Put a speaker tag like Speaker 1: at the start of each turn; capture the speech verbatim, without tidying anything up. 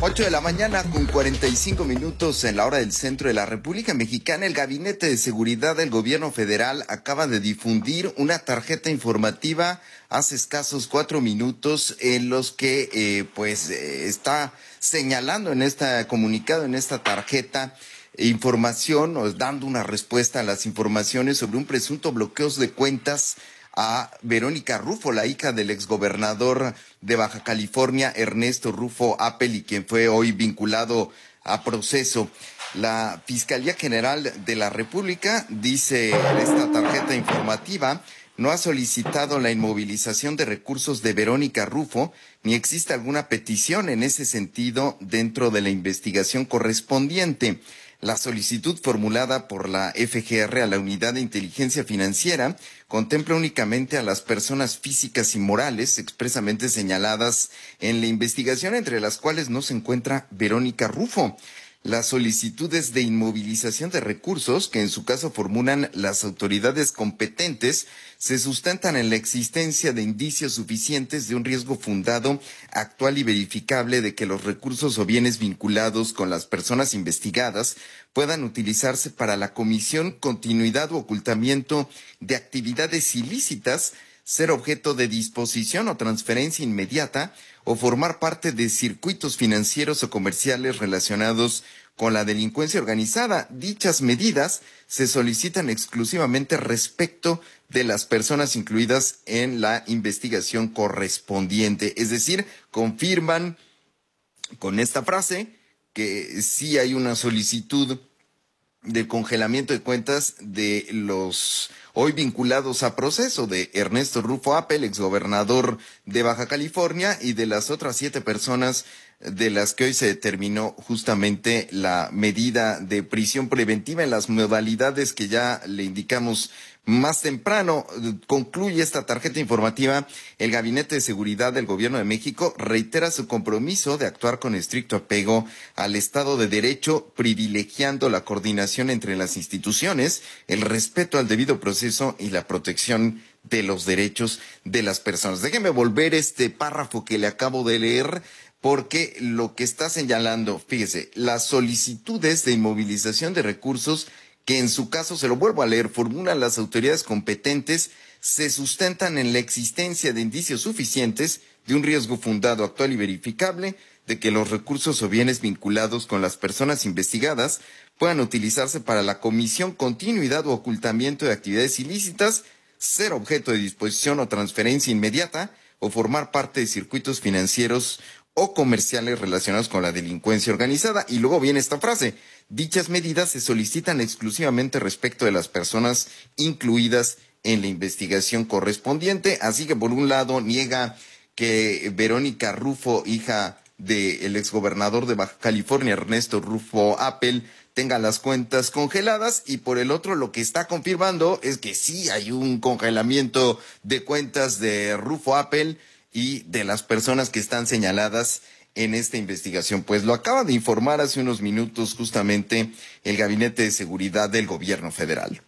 Speaker 1: Ocho de la mañana con cuarenta y cinco minutos en la hora del centro de la República Mexicana. El Gabinete de Seguridad del Gobierno Federal acaba de difundir una tarjeta informativa hace escasos cuatro minutos en los que eh, pues eh, está señalando en este comunicado, en esta tarjeta, información o dando una respuesta a las informaciones sobre un presunto bloqueo de cuentas a Verónica Rufo, la hija del exgobernador de Baja California, Ernesto Rufo Appel, y quien fue hoy vinculado a proceso. La Fiscalía General de la República, dice en esta tarjeta informativa, no ha solicitado la inmovilización de recursos de Verónica Rufo, ni existe alguna petición en ese sentido dentro de la investigación correspondiente. La solicitud formulada por la F G R a la Unidad de Inteligencia Financiera contempla únicamente a las personas físicas y morales expresamente señaladas en la investigación, entre las cuales no se encuentra Verónica Rufo. Las solicitudes de inmovilización de recursos, que en su caso formulan las autoridades competentes, se sustentan en la existencia de indicios suficientes de un riesgo fundado, actual y verificable de que los recursos o bienes vinculados con las personas investigadas puedan utilizarse para la comisión, continuidad o ocultamiento de actividades ilícitas, ser objeto de disposición o transferencia inmediata, o formar parte de circuitos financieros o comerciales relacionados con la delincuencia organizada. Dichas medidas se solicitan exclusivamente respecto de las personas incluidas en la investigación correspondiente. Es decir, confirman con esta frase que sí hay una solicitud de congelamiento de cuentas de los hoy vinculados a proceso de Ernesto Rufo Appel, exgobernador de Baja California, y de las otras siete personas de las que hoy se determinó justamente la medida de prisión preventiva en las modalidades que ya le indicamos más temprano. Concluye esta tarjeta informativa: el Gabinete de Seguridad del Gobierno de México reitera su compromiso de actuar con estricto apego al Estado de Derecho, privilegiando la coordinación entre las instituciones, el respeto al debido proceso y la protección de los derechos de las personas. Déjeme volver este párrafo que le acabo de leer, porque lo que está señalando, fíjese, las solicitudes de inmovilización de recursos, que en su caso, se lo vuelvo a leer, formulan las autoridades competentes, se sustentan en la existencia de indicios suficientes de un riesgo fundado, actual y verificable de que los recursos o bienes vinculados con las personas investigadas puedan utilizarse para la comisión, continuidad o ocultamiento de actividades ilícitas, ser objeto de disposición o transferencia inmediata, o formar parte de circuitos financieros o comerciales relacionados con la delincuencia organizada. Y luego viene esta frase: dichas medidas se solicitan exclusivamente respecto de las personas incluidas en la investigación correspondiente. Así que, por un lado, niega que Verónica Rufo, hija del exgobernador de Baja California, Ernesto Rufo Appel, tenga las cuentas congeladas, y por el otro lo que está confirmando es que sí hay un congelamiento de cuentas de Rufo Appel y de las personas que están señaladas en esta investigación. Pues lo acaba de informar hace unos minutos justamente el Gabinete de Seguridad del Gobierno Federal.